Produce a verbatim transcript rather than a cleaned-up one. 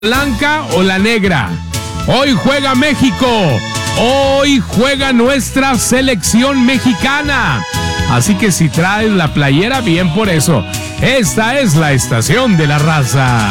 blanca o la negra. Hoy juega México. Hoy juega nuestra selección mexicana. Así que si traes la playera, bien por eso. Esta es la estación de la raza.